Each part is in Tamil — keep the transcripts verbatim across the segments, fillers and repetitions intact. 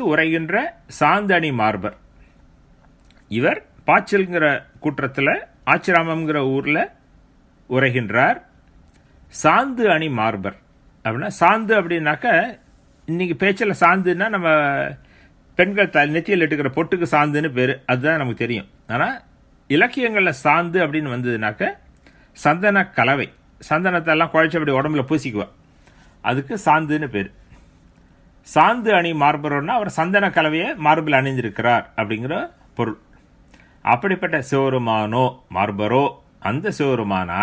உரைகின்ற சாந்து அணி மார்பர். இவர் பாய்ச்சல்ங்கிற கூற்றத்தில் ஆச்சிராமம்ங்கிற ஊரில் உரைகின்றார். சாந்து அணி மார்பர் அப்படின்னா, சாந்து அப்படின்னாக்க இன்னைக்கு பேச்சில் சாந்துன்னா நம்ம பெண்கள் த நெத்தியில் இட்டுக்கிற பொட்டுக்கு சாந்துன்னு பேர், அதுதான் நமக்கு தெரியும். ஆனால் இலக்கியங்களில் சாந்து அப்படின்னு வந்ததுனாக்க சந்தன கலவை, சந்தனத்தை எல்லாம் குழைச்சி அப்படி உடம்புல பூசிக்குவா, அதுக்கு சாந்துன்னு பேர். சாந்து அணி மார்பரோன்னா அவர் சந்தன கலவையை மார்பில் அணிந்திருக்கிறார் அப்படிங்கிற பொருள். அப்படிப்பட்ட சிவருமானோ மார்பரோ, அந்த சிவருமானா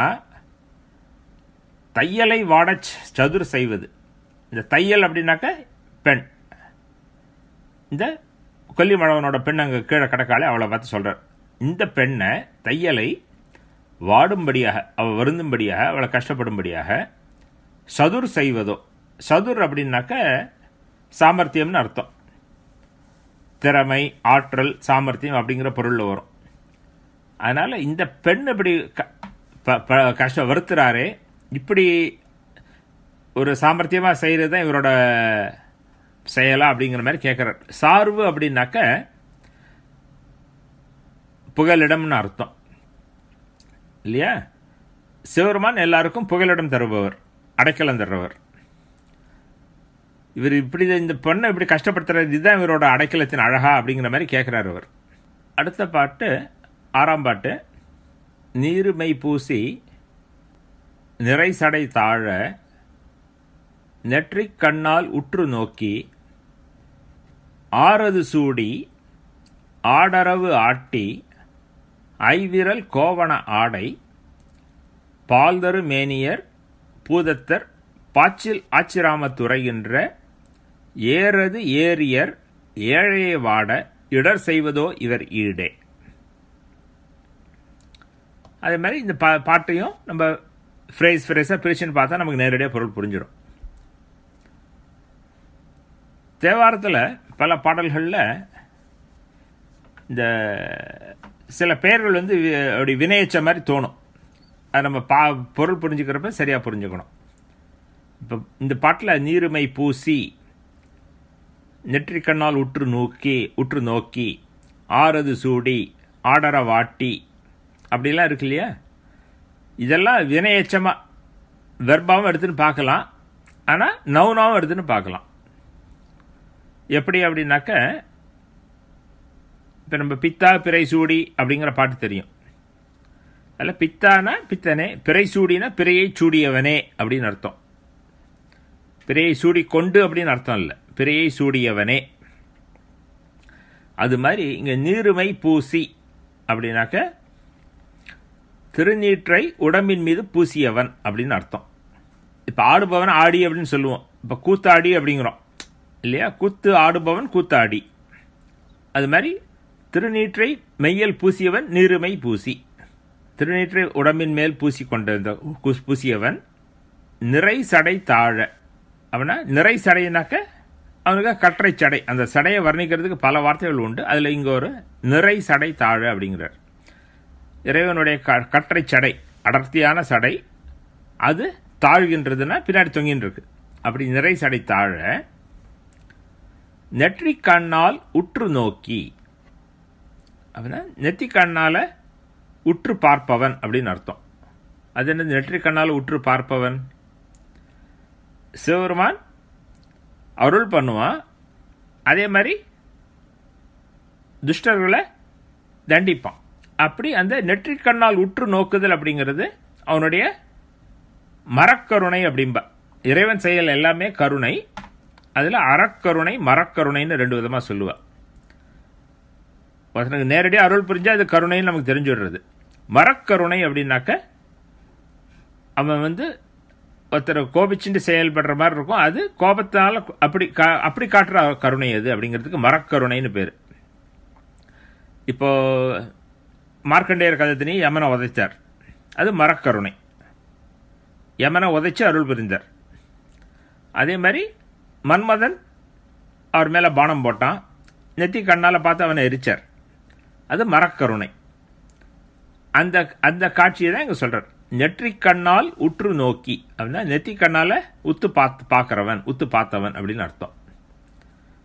தையலை வாட சதுர் செய்வது. இந்த தையல் அப்படின்னாக்க பெண், இந்த கொல்லிமழவனோட பெண் அங்கே கீழே கடக்காலே அவளை பார்த்து சொல்கிறார். இந்த பெண்ணை தையலை வாடும்படியாக, அவள் வருந்தும்படியாக, அவளை கஷ்டப்படும்படியாக சதுர் செய்வதோ. சதுர் அப்படின்னாக்க சாமர்த்தியம்னு அர்த்தம். திறமை, ஆற்றல், சாமர்த்தியம் அப்படிங்கிற பொருளில் வரும். அதனால் இந்த பெண் இப்படி கஷ்டம் வருத்துறாரே, இப்படி ஒரு சாமர்த்தியமாக செய்கிறது தான் இவரோட செயலா அப்படிங்கிற மாதிரி கேட்குறார். சார்பு அப்படின்னாக்க புகலிடம்னு அர்த்தம் இல்லையா? சிவருமான் எல்லாருக்கும் புகலிடம் தருபவர், அடைக்கலம் தருபவர். இவர் இப்படி இந்த பொண்ணை இப்படி கஷ்டப்படுத்துறது, இதுதான் இவரோட அடைக்கலத்தின் அழகா அப்படிங்கிற மாதிரி கேட்குறார் அவர். அடுத்த பாட்டு ஆறாம் பாட்டு. நீருமை பூசி நிறை சடை தாழ நெற்றிக் கண்ணால் உற்று நோக்கி ஆறது சூடி ஆடரவு ஆட்டி ஐவிரல் கோவண ஆடை பால்தரு மேனியர் பூதத்தர் பாச்சில் ஆச்சிராமத்துறைகின்ற ஏறது ஏரியர் ஏழையை வாட இடர் செய்வதோ இவர் ஈடே. அதே மாதிரி இந்த பா பாட்டையும் நம்ம ஃப்ரேஸ் ஃப்ரேஸாக பிரிச்சுன்னு பார்த்தா நமக்கு நேரடியாக பொருள் புரிஞ்சிடும். தேவாரத்தில் பல பாடல்களில் இந்த சில பெயர்கள் வந்து அப்படி வினையச்ச மாதிரி தோணும். அது நம்ம பா பொருள் புரிஞ்சுக்கிறப்ப சரியாக புரிஞ்சுக்கணும். இப்போ இந்த பாட்டில் நீருமை பூசி நெற்றிக்கண்ணால் உற்று நோக்கி உற்று நோக்கி ஆறது சூடி ஆடர வாட்டி அப்படிலாம் இருக்கு இல்லையா? இதெல்லாம் வினையச்சமாக வெர்பாவும் எடுத்துன்னு பார்க்கலாம், ஆனால் நவுனாவும் எடுத்துன்னு பார்க்கலாம். எப்படி அப்படின்னாக்க, இப்போ நம்ம பித்தா பிறை சூடி அப்படிங்கிற பாட்டு தெரியும். அதில் பித்தானா பித்தனே, பிறை சூடினா பிறையை சூடியவனே அப்படின்னு அர்த்தம். பிறையை சூடி கொண்டு அப்படின்னு அர்த்தம் இல்லை, பிறையை சூடியவனே. அது மாதிரி இங்கே நீருமை பூசி அப்படின்னாக்க திருநீற்றை உடம்பின் மீது பூசியவன் அப்படின்னு அர்த்தம். இப்போ ஆடுபவன் ஆடி அப்படின்னு சொல்லுவோம், இப்போ கூத்தாடி அப்படிங்கிறோம் இல்லையா? கூத்து ஆடுபவன் கூத்தாடி. அது மாதிரி திருநீற்றை மெய்யல் பூசியவன் நீருமை பூசி, திருநீற்றை உடம்பின் மேல் பூசி கொண்ட பூசியவன் நிறை சடை தாழ. அவனா நிறை சடைனாக்க அவனுக்கு கற்றை சடை, அந்த சடையை வர்ணிக்கிறதுக்கு பல வார்த்தைகள் உண்டு. அதில் இங்கே ஒரு நிறை சடை தாழ அப்படிங்கிறார். இறைவனுடைய க கற்றை சடை, அடர்த்தியான சடை, அது தாழ்கின்றதுன்னா பின்னாடி தொங்கின்னு இருக்கு. அப்படி நிறை சடை தாழ நெற்றி கண்ணால் உற்று நோக்கி, அப்படின்னா நெற்றி கண்ணால் உற்று பார்ப்பவன் அப்படின்னு அர்த்தம். அது என்ன நெற்றி கண்ணால் உற்று பார்ப்பவன்? சிவபெருமான் அருள் பண்ணுவான், அதே மாதிரி துஷ்டர்களை தண்டிப்பான். அப்படி அந்த நெற்றி கண்ணால் உற்று நோக்குதல் அப்படிங்கிறது அவனுடைய மரக்கருணை அப்படின்பா. இறைவன் செயல் எல்லாமே கருணை, அதில் அறக்கருணை மரக்கருணைன்னு ரெண்டு விதமாக சொல்லுவாள். ஒருத்தனுக்கு நேரடியாக அருள் புரிஞ்சால் அது கருணைன்னு நமக்கு தெரிஞ்சு விடுறது. மரக்கருணை அப்படின்னாக்க அவன் வந்து ஒருத்தர் கோபிச்சுட்டு செயல்படுற மாதிரி இருக்கும், அது கோபத்தினால அப்படி கா அப்படி காட்டுற கருணை அது அப்படிங்கிறதுக்கு மரக்கருணைன்னு பேர். இப்போ மார்க்கண்டேயர் கதத்தினி யமனை உதைச்சார், அது மரக்கருணை. யமனை உதைச்சு அருள் புரிந்தார். அதே மாதிரி மன்மதன் அவர் மேலே பானம் போட்டான், நெத்தி கண்ணால் பார்த்து அவனை எரிச்சார், அது மரக்கருணை. அந்த அந்த காட்சியை தான் இங்கே சொல்கிறார். நெற்றி கண்ணால் உற்று நோக்கி அப்படின்னா நெத்தி கண்ணால் உத்து பார்த்து பார்க்குறவன், உத்து பார்த்தவன் அப்படின்னு அர்த்தம்.